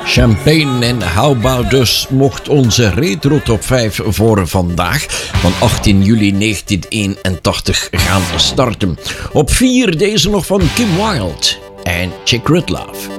Champagne en How About Us mocht onze Retro Top 5 voor vandaag van 18 juli 1981 gaan starten. Op 4 deze nog van Kim Wilde en Chick Ridlove.